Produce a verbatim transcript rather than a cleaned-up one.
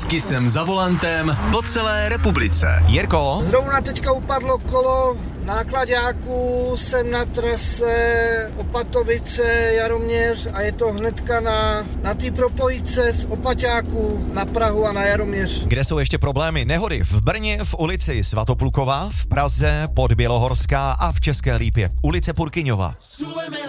S Kissem za volantem po celé republice. Jirko? Zrovna teďka upadlo kolo náklaďáků, jsem na trase Opatovice, Jaroměř a je to hnedka na, na té propojce z Opaťáků na Prahu a na Jaroměř. Kde jsou ještě problémy? Nehody v Brně v ulici Svatopluková, v Praze Podbělohorská a v České Lípě ulice Purkyňova.